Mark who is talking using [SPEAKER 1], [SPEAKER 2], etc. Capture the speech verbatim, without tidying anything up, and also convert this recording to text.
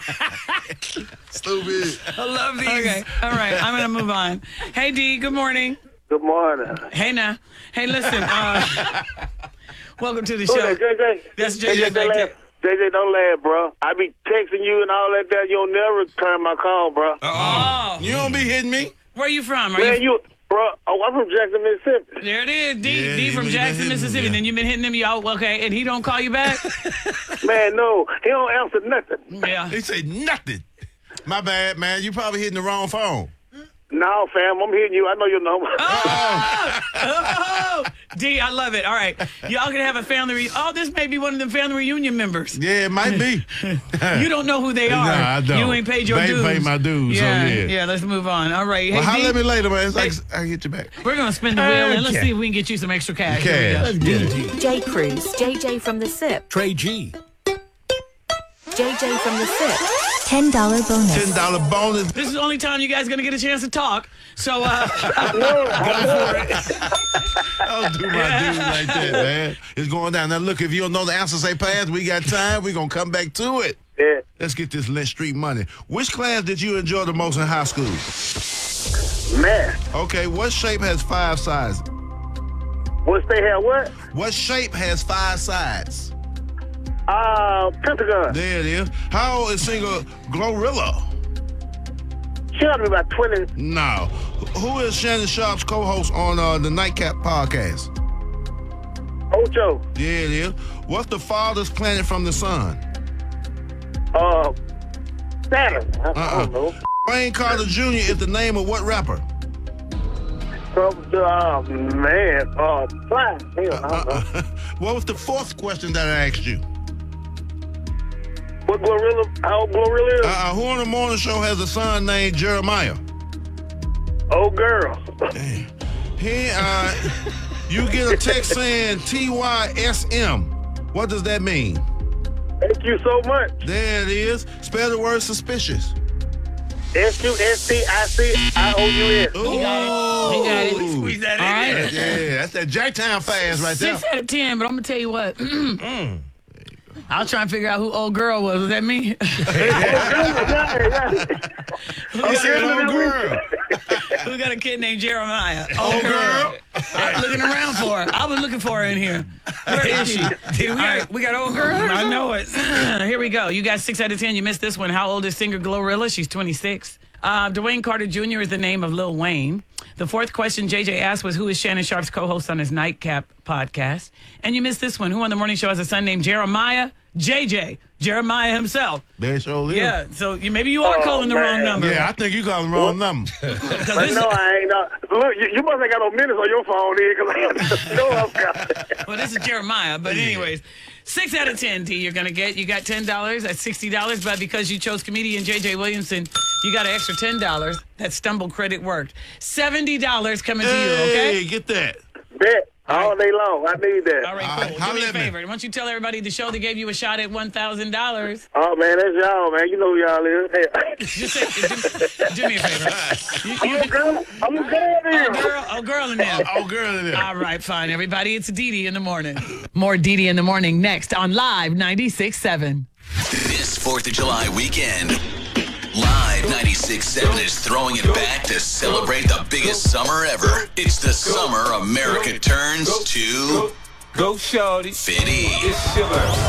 [SPEAKER 1] Stupid.
[SPEAKER 2] I love these.
[SPEAKER 3] Okay, all right, I'm going to move on. Hey, D, good morning.
[SPEAKER 4] Good morning.
[SPEAKER 3] Hey, now. Hey, listen. Uh, welcome to the
[SPEAKER 4] Who
[SPEAKER 3] show.
[SPEAKER 4] that, J J?
[SPEAKER 3] That's J
[SPEAKER 4] Hey,
[SPEAKER 3] J
[SPEAKER 4] J J,
[SPEAKER 3] back
[SPEAKER 4] laugh.
[SPEAKER 3] there.
[SPEAKER 4] J J, don't laugh, bro. I be texting you and all that there. You'll never return my call, bro.
[SPEAKER 3] Oh,
[SPEAKER 1] You don't be hitting me?
[SPEAKER 3] where you from? Are
[SPEAKER 4] Man,
[SPEAKER 3] you?
[SPEAKER 4] you, bro, oh, I'm from Jackson, Mississippi.
[SPEAKER 3] There it is, D.
[SPEAKER 1] Yeah,
[SPEAKER 3] D
[SPEAKER 1] you
[SPEAKER 3] from
[SPEAKER 1] been
[SPEAKER 3] Jackson,
[SPEAKER 1] hitting him,
[SPEAKER 3] Mississippi.
[SPEAKER 1] yeah.
[SPEAKER 3] Then you've been hitting him, y'all. Okay, and he don't call you back?
[SPEAKER 4] Man, no, he don't answer nothing.
[SPEAKER 3] Yeah.
[SPEAKER 1] He said nothing. My bad, man. You probably hitting the wrong phone.
[SPEAKER 4] No, fam, I'm hitting you. I know your number.
[SPEAKER 3] Oh! Oh! D, I love it. All right. Y'all can have a family re- Oh, this may be one of them family reunion members.
[SPEAKER 1] Yeah, it might be.
[SPEAKER 3] You don't know who they are.
[SPEAKER 1] Nah, I don't.
[SPEAKER 3] You ain't paid your
[SPEAKER 1] They
[SPEAKER 3] dues.
[SPEAKER 1] paid my dues, so
[SPEAKER 3] yeah,
[SPEAKER 1] yeah.
[SPEAKER 3] Yeah, let's move on. All right. Hey,
[SPEAKER 1] Well, holler
[SPEAKER 3] D,
[SPEAKER 1] at me later, man. It's like,
[SPEAKER 3] Hey.
[SPEAKER 1] I'll get you back.
[SPEAKER 3] we're going to spin the wheel, and let's
[SPEAKER 2] Okay.
[SPEAKER 3] see if we can get you some extra cash. Here we go.
[SPEAKER 1] Cash.
[SPEAKER 2] Let's get it.
[SPEAKER 5] J. Cruz, J J from the S I P.
[SPEAKER 2] Trey G.
[SPEAKER 5] J J from the S I P. ten dollar bonus.
[SPEAKER 1] ten dollar bonus.
[SPEAKER 3] This is the only time you guys going to get a chance to talk. So, uh,
[SPEAKER 1] Don't do my dude like that, man. It's going down. Now, look, if you don't know the answer, say pass. We got time. We're going to come back to it.
[SPEAKER 4] Yeah.
[SPEAKER 1] Let's get this Lynch Street money. Which class did you enjoy the most in high school?
[SPEAKER 4] Math.
[SPEAKER 1] Okay, what shape has five sides?
[SPEAKER 4] What's they have what?
[SPEAKER 1] What shape has five sides?
[SPEAKER 4] Uh, Pentagon.
[SPEAKER 1] There it is. How old is singer Glorilla?
[SPEAKER 4] She ought to be about twenty.
[SPEAKER 1] No. Who is Shannon Sharp's co-host on uh, the Nightcap podcast?
[SPEAKER 4] Ocho.
[SPEAKER 1] Yeah, it is. What's the farthest planet from the sun?
[SPEAKER 4] Uh, Saturn. I, I
[SPEAKER 1] Uh-uh.
[SPEAKER 4] don't know.
[SPEAKER 1] Wayne Carter Junior is the name of what rapper?
[SPEAKER 4] From the, uh, man, uh, fly. Hell, I don't know.
[SPEAKER 1] Uh-uh. What was the fourth question that I asked you?
[SPEAKER 4] What Glorilla, how old Glorilla is?
[SPEAKER 1] Uh, who on the morning show has a son named Jeremiah?
[SPEAKER 4] Old girl.
[SPEAKER 1] Damn. He, uh, you get a text saying T Y S M. What does that mean?
[SPEAKER 4] Thank you so much.
[SPEAKER 1] There it is. Spell the word suspicious.
[SPEAKER 4] S U S T I C I O U S.
[SPEAKER 1] Ooh.
[SPEAKER 3] He got it.
[SPEAKER 2] Squeeze that
[SPEAKER 3] All
[SPEAKER 2] in
[SPEAKER 3] right.
[SPEAKER 2] there.
[SPEAKER 1] Yeah, that's that Jacktown fast right there.
[SPEAKER 3] Six out of ten, but I'm gonna tell you what. I was trying to figure out who old girl was. Was that me?
[SPEAKER 1] He said, old girl.
[SPEAKER 3] Who got a kid named Jeremiah?
[SPEAKER 1] Old girl.
[SPEAKER 3] I was looking around for her. I was looking for her in here. Where is she?
[SPEAKER 2] Did
[SPEAKER 3] All
[SPEAKER 2] we
[SPEAKER 3] right, we got old girl.
[SPEAKER 2] I know it.
[SPEAKER 3] Here we go. You got six out of ten. You missed this one. How old is singer Glorilla? She's twenty-six. Uh, Dwayne Carter Junior is the name of Lil Wayne. The fourth question J J asked was, who is Shannon Sharp's co-host on his Nightcap podcast? And you missed this one. Who on the morning show has a son named Jeremiah? J J. Jeremiah himself.
[SPEAKER 1] There sure is.
[SPEAKER 3] Yeah, so you, maybe you are
[SPEAKER 4] Oh,
[SPEAKER 3] calling the wrong
[SPEAKER 4] man.
[SPEAKER 3] number.
[SPEAKER 1] Yeah, I think you called the wrong number.
[SPEAKER 4] But no, I ain't. Uh, look, you, you must have got no minutes on your phone here, because I know I've got.
[SPEAKER 3] Well, this is Jeremiah, but anyways, six out of ten, D, you're going to get. You got ten dollars. That's sixty dollars, but because you chose comedian J J Williamson, you got an extra ten dollars. That stumble credit worked. seventy dollars coming to you, okay?
[SPEAKER 1] Hey, get that.
[SPEAKER 4] Bet all day long. I need that.
[SPEAKER 3] All right,
[SPEAKER 1] All
[SPEAKER 3] cool.
[SPEAKER 1] right,
[SPEAKER 3] Do
[SPEAKER 1] holla
[SPEAKER 3] me a
[SPEAKER 1] at me.
[SPEAKER 3] favor. Why don't you tell everybody the show that gave you a shot at one thousand dollars?
[SPEAKER 4] Oh man, that's y'all, man. You know who y'all is. Hey.
[SPEAKER 3] Just say, do, do me a favor. You,
[SPEAKER 4] I'm a
[SPEAKER 3] you,
[SPEAKER 4] girl. I'm a girl
[SPEAKER 3] oh,
[SPEAKER 4] here.
[SPEAKER 3] girl, oh, girl in there.
[SPEAKER 1] Oh, girl in there.
[SPEAKER 3] All right, fine, everybody. It's Dee Dee in the morning. More Dee Dee in the morning next on Live ninety-six point seven.
[SPEAKER 6] This fourth of July weekend, Live ninety-six point seven is throwing it back to celebrate the biggest summer ever. It's the summer America turns to
[SPEAKER 7] Go, shorty.
[SPEAKER 6] Fitty.
[SPEAKER 7] It's Sugar.